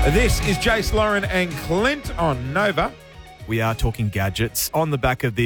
This is Jace, Lauren, and Clint on Nova. We are talking gadgets on the back of the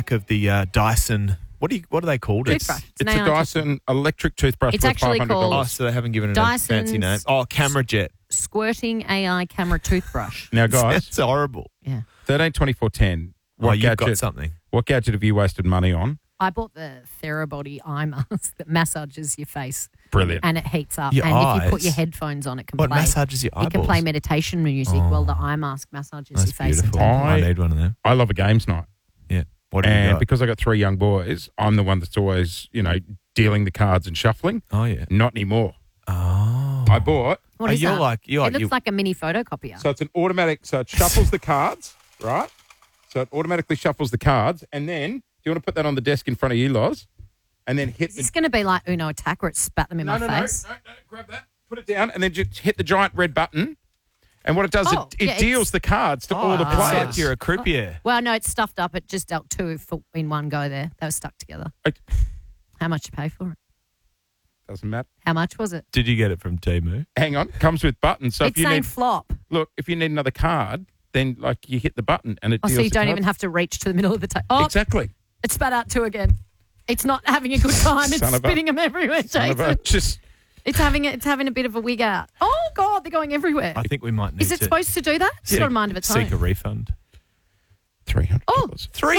Dyson. What do they called? Toothbrush. It's a Dyson electric toothbrush. It's worth actually $500. called- Oh, so they haven't given it Dyson's a fancy name. Oh, Camera Jet. Squirting AI camera toothbrush. Now, guys, It's horrible. Yeah. 13, 24, 10. Oh, you've got something. What gadget have you wasted money on? I bought the Therabody eye mask that massages your face. Brilliant. And it heats up. Your and if you eyes? put your headphones on, it can What play. massages your It can eyeballs? play meditation music while the eye mask massages That's your face. beautiful. And I need one of them. I love a games night. Yeah. What do you And got? because I got 3 young boys, I'm the one that's always, dealing the cards and shuffling. Oh, yeah. Not anymore. Oh. I bought. what is you're that? like- it looks like a mini photocopier. So it's an automatic, so it shuffles the cards, right? So it automatically shuffles the cards. And then, do you want to put that on the desk in front of you, Loz? And then hit Is the... this going to be like Uno Attack where it spat them in my face? No, grab that, put it down, and then just hit the giant red button. And what it does, Oh, it yeah, deals it's- the cards to all the It's like players. you're a croupier. Well, no, it's stuffed up. It just dealt 2 in one go there. They were stuck together. It How much you pay for it? doesn't matter. How much was it? Did you get it from Temu? Hang on, comes with buttons. So It's if you saying need, flop. look, if you need another card, then you hit the button and it Oh, deals so you the don't cards. even have to reach to the middle of the table. Oh, Exactly. it spat out 2 again. It's not having a good time. It's Son of a- spitting them everywhere, Son of a- Jason. Just It's having a bit of a wig out. Oh, God, they're going everywhere. I think we might need Is it to supposed to do that? It's got a mind of its seek a own. refund. $300. Oh,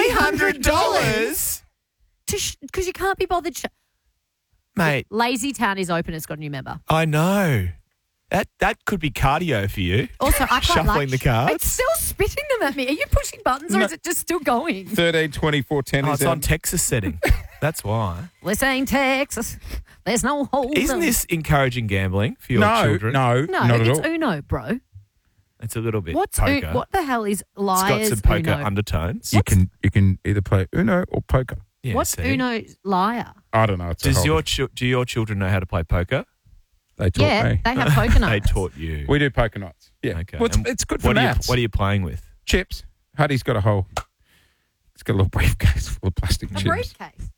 $300? Because you can't be bothered. Mate, Lazy Town is open. It's got a new member. I know. That could be cardio for you. Also, I quite Shuffling like the cards. It's still spitting them at me. Are you pushing buttons or is it just still going? 13, 24, 10 Oh, is it's on out. Texas setting. That's why. This ain't Texas. There's no hold. Isn't this encouraging gambling for your No, children? no, No, not at it's all. Uno, bro. It's a little bit What's poker. what the hell is It's got liars some poker Uno? undertones. You can either play Uno or poker. Yeah, What's see? Uno liar? I don't know. It's a Do whole- your children know how to play poker? They taught Yeah, me. they have poker They nights. taught you. We do poker nights. Yeah. Okay. Well, And it's good for what maths. what are you playing with? Chips. Huddy's got a little briefcase full of plastic A chips. briefcase.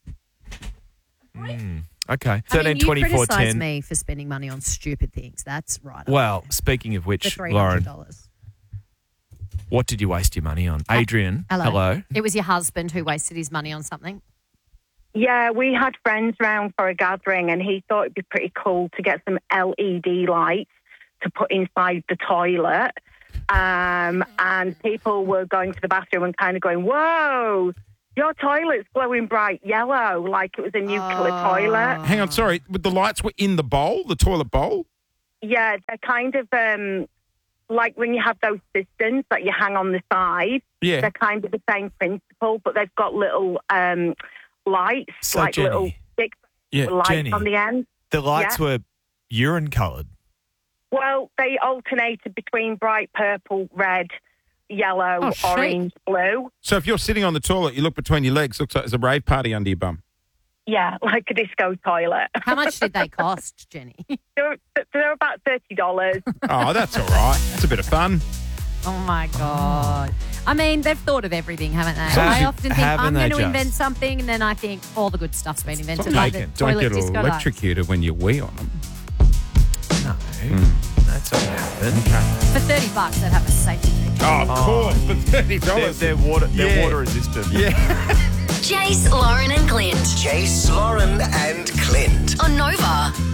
Okay. I 13, mean, you 24, criticise 10. me for spending money on stupid things. That's right. Well, speaking of the which, $300. Lauren, what did you waste your money on? Adrian, hello. It was your husband who wasted his money on something. Yeah, we had friends round for a gathering and he thought it'd be pretty cool to get some LED lights to put inside the toilet. And people were going to the bathroom and kind of going, whoa, your toilet's glowing bright yellow, like it was a nuclear toilet. Hang on, sorry. The lights were in the bowl, the toilet bowl? Yeah, they're kind of like when you have those cisterns that you hang on the side. Yeah. They're kind of the same principle, but they've got little lights, So, like Jenny. little sticks Yeah, with lights Jenny. on the end. The lights Yeah. were urine coloured. Well, they alternated between bright purple, red, yellow, Oh, shit. orange, blue. So if you're sitting on the toilet, you look between your legs, looks like there's a rave party under your bum. Yeah, like a disco toilet. How much did they cost, Jenny? They're about $30. Oh, that's all right. It's a bit of fun. Oh, my God. I mean, they've thought of everything, haven't they? So I often think, haven't I'm they going to just? invent something, and then I think all the good stuff's been invented. It's Like taken. the Don't toilet get disco lights. electrocuted when you wee on them. No. That's not happened. For $30, they'd have a safety feature. Oh, of course, for $30. They're water Yeah. resistant. Yeah. Jace, Lauren, and Clint Jace, Lauren, and Clint. on Nova.